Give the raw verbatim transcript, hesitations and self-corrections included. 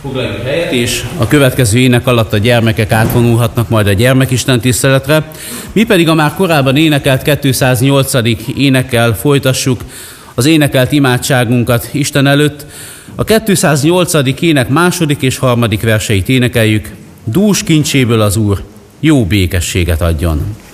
Foglaljuk helyet, és a következő ének alatt a gyermekek átvonulhatnak majd a gyermekisten tiszteletre. Mi pedig a már korábban énekelt kétszáznyolcadik énekkel folytassuk az énekelt imádságunkat Isten előtt. A kétszáznyolcadik ének második és harmadik verseit énekeljük. Dús kincséből az Úr jó békességet adjon.